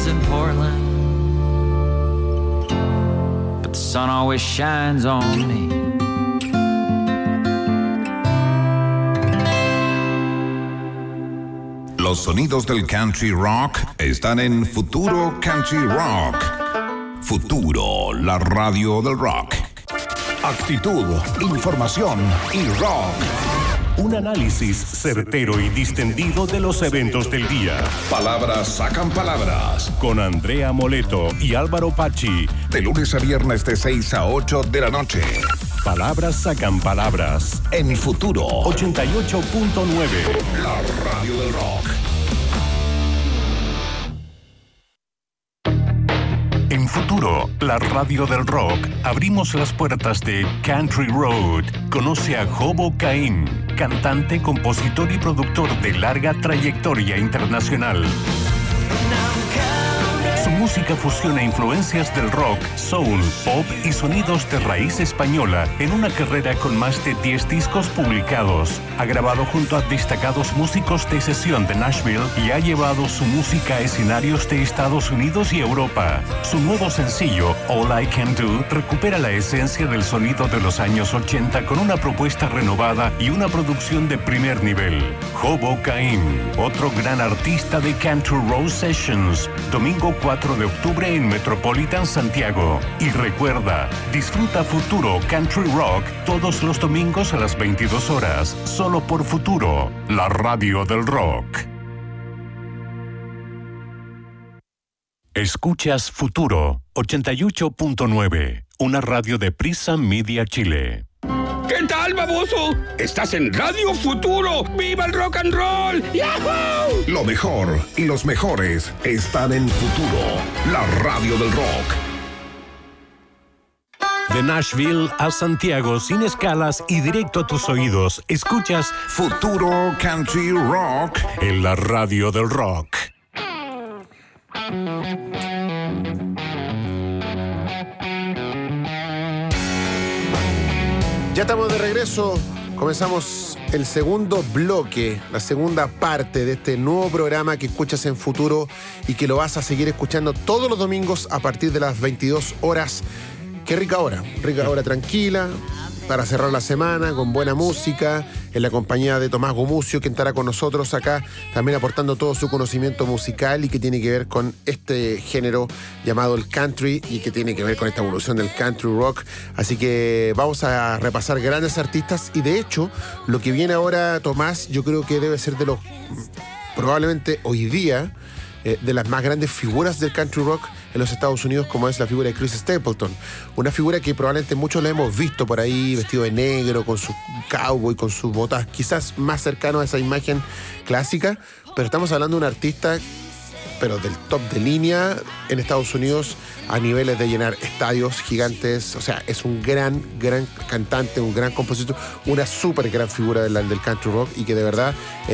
in Portland, but the sun always shines on me. Los sonidos del country rock están en Futuro Country Rock. Futuro, la radio del rock. Actitud, información y rock. Un análisis certero y distendido de los eventos del día. Palabras sacan palabras. Con Andrea Moleto y Álvaro Pachi. De lunes a viernes de 6 a 8 de la noche. Palabras sacan palabras. En Futuro 88.9. La radio del rock. En Futuro, la radio del rock, abrimos las puertas de Country Road. Conoce a Hobo Caín, cantante, compositor y productor de larga trayectoria internacional. Su música fusiona influencias del rock, soul, pop y sonidos de raíz española en una carrera con más de 10 discos publicados. Ha grabado junto a destacados músicos de sesión de Nashville y ha llevado su música a escenarios de Estados Unidos y Europa. Su nuevo sencillo, All I Can Do, recupera la esencia del sonido de los años 80 con una propuesta renovada y una producción de primer nivel. Hobo Caín, otro gran artista de Country Road Sessions, domingo 4 de octubre en Metropolitan Santiago. Y recuerda, disfruta Futuro Country Rock todos los domingos a las 22 horas, solo por Futuro, la radio del rock. Escuchas Futuro 88.9, una radio de Prisa Media Chile. ¿Qué tal, baboso? ¡Estás en Radio Futuro! ¡Viva el rock and roll! ¡Yahoo! Lo mejor y los mejores están en Futuro, la radio del rock. De Nashville a Santiago, sin escalas y directo a tus oídos, escuchas Futuro Country Rock en la radio del rock. Ya estamos de regreso, comenzamos el segundo bloque, la segunda parte de este nuevo programa que escuchas en Futuro y que lo vas a seguir escuchando todos los domingos a partir de las 22 horas. Qué rica hora tranquila, para cerrar la semana con buena música, en la compañía de Tomás Gumucio, que estará con nosotros acá, también aportando todo su conocimiento musical y que tiene que ver con este género llamado el country y que tiene que ver con esta evolución del country rock. Así que vamos a repasar grandes artistas y de hecho, lo que viene ahora, Tomás, yo creo que debe ser de los, probablemente hoy día, de las más grandes figuras del country rock en los Estados Unidos, como es la figura de Chris Stapleton. Una figura que probablemente muchos la hemos visto por ahí, vestido de negro, con su cowboy, con sus botas, quizás más cercano a esa imagen clásica, pero estamos hablando de un artista, pero del top de línea en Estados Unidos, a niveles de llenar estadios gigantes. O sea, es un gran cantante, un gran compositor, una súper gran figura del country rock y que de verdad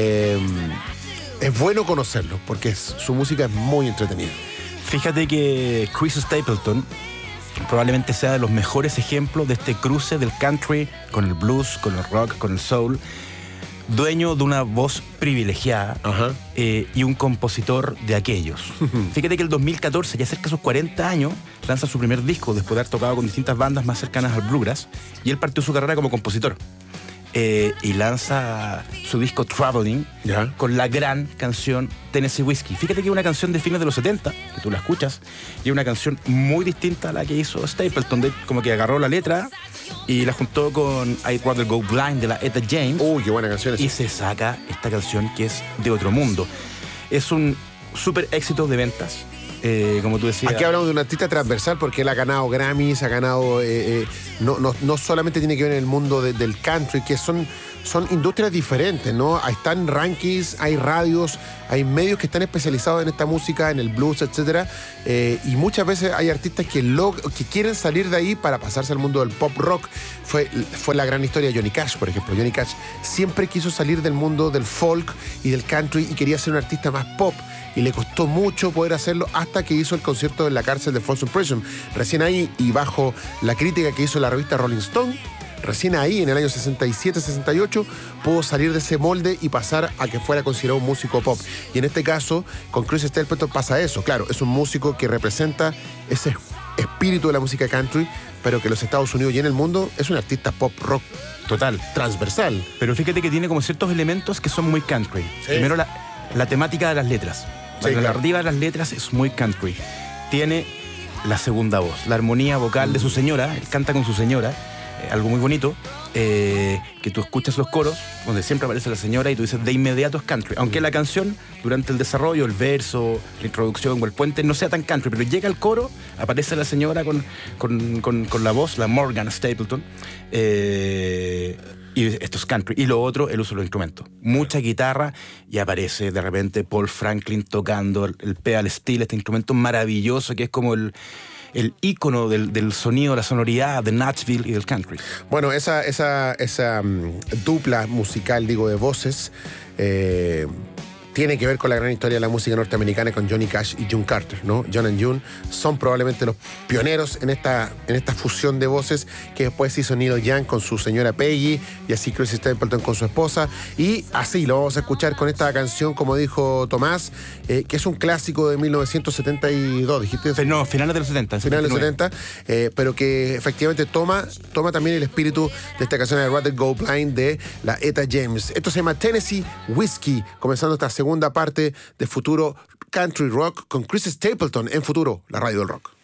es bueno conocerlo, porque su música es muy entretenida. Fíjate que Chris Stapleton probablemente sea de los mejores ejemplos de este cruce del country con el blues, con el rock, con el soul. Dueño de una voz privilegiada y un compositor de aquellos. Fíjate que el 2014, ya cerca de sus 40 años, lanza su primer disco después de haber tocado con distintas bandas más cercanas al bluegrass, y él partió su carrera como compositor. Y lanza su disco Traveling con la gran canción Tennessee Whiskey. Fíjate que es una canción de fines de los 70, que tú la escuchas, y es una canción muy distinta a la que hizo Stapleton, como que agarró la letra y la juntó con I'd Rather Go Blind de la Etta James. Uy, qué buena canción esa. Y se saca esta canción que es de otro mundo. Es un súper éxito de ventas. Como tú decías. Aquí hablamos de un artista transversal porque él ha ganado Grammys, ha ganado. No solamente tiene que ver en el mundo del country, que son industrias diferentes, ¿no? Están rankings, hay radios, hay medios que están especializados en esta música, en el blues, etcétera. Y muchas veces hay artistas que quieren salir de ahí para pasarse al mundo del pop rock. Fue la gran historia de Johnny Cash, por ejemplo. Johnny Cash siempre quiso salir del mundo del folk y del country y quería ser un artista más pop. Y le costó mucho poder hacerlo hasta que hizo el concierto en la cárcel de Folsom Prison. Recién ahí, y bajo la crítica que hizo la revista Rolling Stone, Recién ahí, en el año 67-68, pudo salir de ese molde y pasar a que fuera considerado un músico pop. Y en este caso, con Chris Stapleton pasa eso. Claro, es un músico que representa ese espíritu de la música country, pero que en los Estados Unidos y en el mundo es un artista pop rock Total. transversal. Pero fíjate que tiene como ciertos elementos que son muy country. Sí. Primero, la temática de las letras. Sí, La claro. narrativa de las letras es muy country. Tiene la segunda voz, la armonía vocal de su señora. Él canta con su señora, algo muy bonito, que tú escuchas los coros, donde siempre aparece la señora y tú dices, de inmediato es country. Aunque la canción, durante el desarrollo, el verso, la introducción o el puente, no sea tan country, pero llega el coro, aparece la señora con la voz, la Morgan Stapleton, y esto es country. Y lo otro, el uso de los instrumentos. Mucha guitarra y aparece de repente Paul Franklin tocando el pedal steel, este instrumento maravilloso que es como el ícono del sonido, la sonoridad de Nashville y del country. Bueno, esa dupla musical, digo, de voces, tiene que ver con la gran historia de la música norteamericana con Johnny Cash y June Carter, ¿no? John and June son probablemente los pioneros en esta fusión de voces que después hizo Neil Young con su señora Peggy y así Chris Stapleton con su esposa. Y así lo vamos a escuchar con esta canción, como dijo Tomás, que es un clásico de 1972, ¿dijiste? No, finales de los 70. Finales de los 79. 70, pero que efectivamente toma también el espíritu de esta canción de Rather Go Blind de la Etta James. Esto se llama Tennessee Whiskey, comenzando esta segunda parte de Futuro Country Rock con Chris Stapleton en Futuro, la radio del rock.